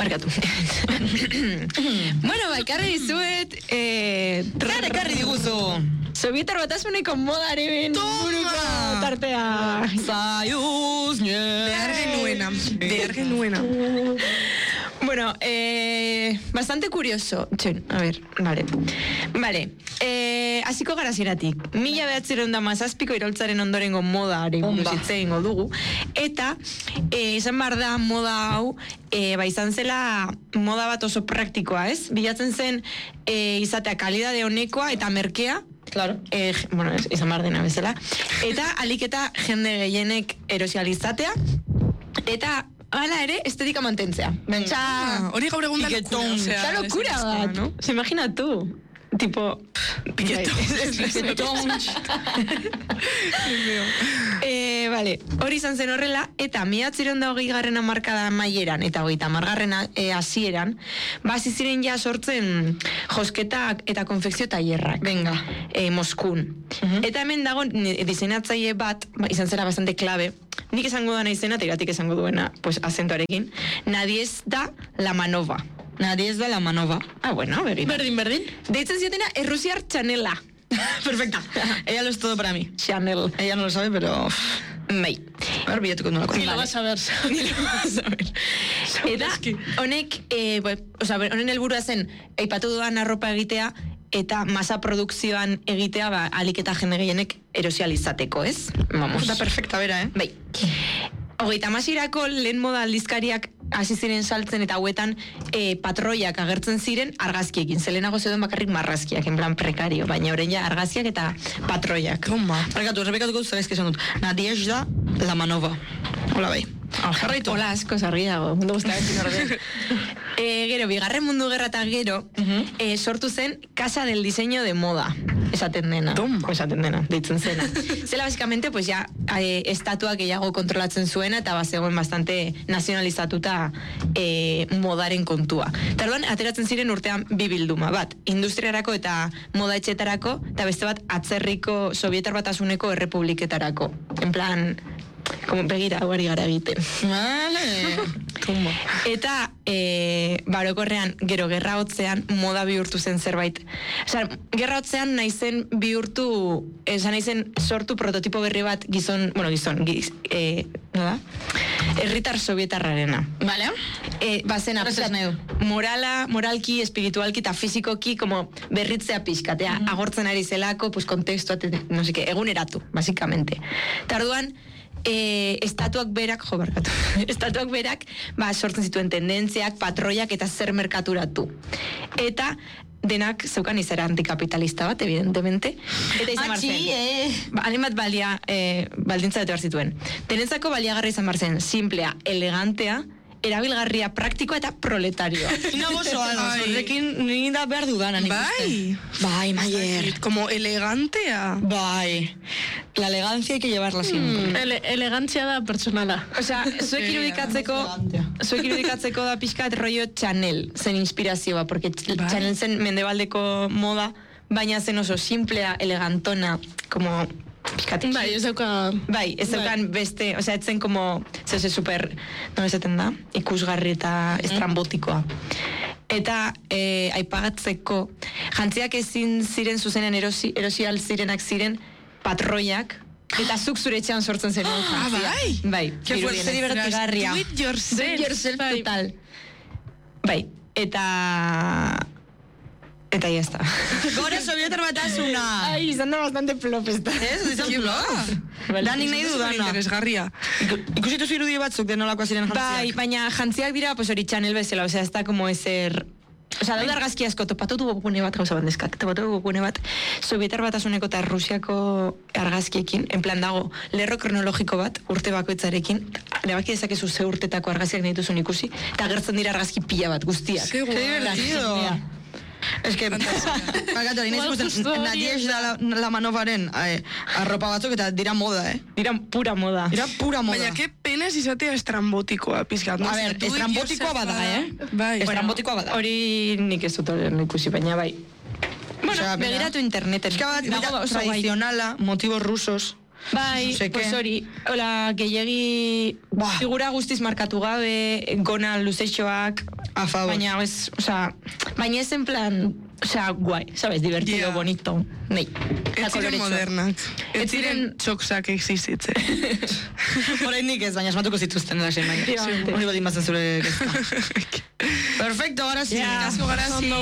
Barkatu. Bueno, ekarri dizuet... Ekarri diguzu! Sobietar Batasuneko modaren buruko tartea. Zaiuz, Behar genuena. Bueno, bastante curioso. Txon, a ver, vale. Hasiko gara ziratik. 1917ko iraultzaren ondorengo modaren buruz egingo dugu. Eta, izan behar da moda hau, izan zela moda bat oso praktikoa, ez? Bilatzen zen izatea kalidade honekoa eta merkea. Claro. Bueno, izan behar dena bezala. Eta aliketa jende gehienek erosializatea. Eta hala ere, estetika mantentzea. Hori gaur egun da locura. Da locura bat, ¿no? Se imagina tú. Tipo... Piquetón. Vale, hori izan zen horrela, eta 1920 hamarkada maieran, eta 30 hasieran, hasi ziren ja sortzen josketak eta konfekzio tailerrak. Venga. Moskun. Eta hemen dago diseinatzaile bat, izan zera bastante klabe, nik esango dana izena, eta iratik esango duena, pues, azentuarekin, Nadiezhda Lamanova. Nadiezhda Lamanova. Ah, bueno, Berdin. Deitzen ziotena errusiar Chanela. Perfecta. Ella lo es todo para mí. Chanel. Ella no lo sabe, pero... Bai. Ahora billatuko no la Ni lo vas a ver. Eta honek, honen helburua zen, aipatu dudan arropa egitea, eta masa produkzioan egitea, alik eta jende gehienek erosializateko, ez? Vamos. Da perfecta, bera, Bai. 30ko lehen moda aldizkariak hasi ziren saltzen eta hauetan patroiak agertzen ziren argazkiekin. Zelenago zeuden bakarrik marrazkiak, en plan prekario, baina orain ja argazkiak eta patroiak. Toma. Barkatu, errepikatuko dut zabezke esan dut. Nadiezhda Lamanova. Hola bai. Jarraitu. Hola, asko zarri dago. Mundu guztarekin orde. Gero, bigarren mundu gerra eta gero, sortu zen Casa del Diseño de Moda. Esaten dena. Esaten dena, deitzen zena. Zela, básicamente, pues ya, estatuak gehiago kontrolatzen zuena, eta bazegoen bastante nazionalizatuta modaren kontua. Tarduan, ateratzen ziren urtean bi bilduma. Bat, industriarako eta moda etxetarako, eta beste bat, atzerriko Sobietar Batasuneko errepubliketarako. En plan... como begira hori gara egiten. Vale. Eta barokorrean gero gerra hotzean moda bihurtu zen zerbait. Osea, gerra hotzean naizen bihurtu, naizen sortu prototipo berri bat nola? Herritar sobietarrarena. Vale. Bazena, moralki, espiritualki eta fizikoki como berritzea pixkatea. Agortzen ari zelako, pues kontekstua, no sé qué, eguneratu, básicamente. Tarduan, estatuak berak, estatuak berak, sortzen zituen tendentziak, patroiak eta zer merkaturatu. Eta denak zeukan izera antikapitalista bat, evidentemente. Eta izan marzen. Halen bat baldintza bete bar zituen. Denentzako baliagarra izan marzen, simplea, elegantea, erabilgarria, praktikoa eta proletarioa. Inagoso, horrekin nire da behar dudana. Bai, Maier. Como elegantea. Bai. La elegancia hay que llevarla siempre. Elegantzia da personala. Osea, zuek irudikatzeko da pixkat rollo Chanel zen inspirazioa, porque Chanel zen mendebaldeko moda, baina zen oso simplea, elegantona, como... Bai, ez daukan beste, osea, etzen como, zeuze super, no esaten da, ikusgarri eta estrambotikoa. Eta aipagatzeko, jantziak ezin ziren zuzenen erosial zirenak ziren patroiak, eta zuk zure etxean sortzen zen jantzia. Bai, zer divertigarria. Do it yourself. Total. Bai, eta ya está. Gora Sobietar Batasuna! Ai, izan da bastante plop esta. Ez, izan plop. Danik nahi dudana. Interesgarria. Ikusitu zu irudi batzuk denolakoa ziren jantziak. Bai, baina jantziak dira, pues hori Chanel bezala, osea, ez da como ezer... Osea, daude argazki asko, topatu dugu gune bat, gauza bandezkat, topatu dugu gune bat, Sobietar Batasuneko eta Rusiako argazkiekin, en plan dago, lerro kronologiko bat, urte bakoitzarekin, erabaki dezakezu ze urtetako argazkiak nahi duzun ikusi, eta agertzen dira argazki pila bat, guztiak. Qué divertido. Es que, pagatu, Nadiezhda Lamanovaren arropa batzuk eta dira moda, Dira pura moda. Baina, que penes izatea estrambotikoa, pizkat. A ver, estrambotikoa bada, Bai. Estrambotikoa bada. Hori nik ez dut horren ikusi, baina bai. Bueno, begiratu interneten. Es que bat, tradizionala, motivos rusos, Bai, Seke. pues hori, hola, gehiagi figura guztiz markatu gabe, gona luzeixoak, A favor. baina ez, baina ez en plan, guai, sabes, divertido, Yeah. bonito, nei. Ez ziren modernak. Ez ziren txoksak existitzen. Oraindik ez, baina asmatuko zituzten lasen baina. Efectivamente. Hori baldin bazen zure kezka. Perfecto, ahora sí. Ja. Asko garazi.